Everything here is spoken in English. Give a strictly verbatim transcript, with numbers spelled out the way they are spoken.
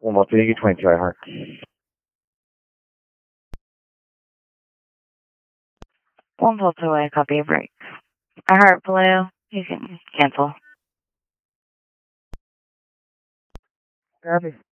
One more thing, twenty-two, I heart. One Delta away, copy a break. I heart Paleo, you can cancel. Copy.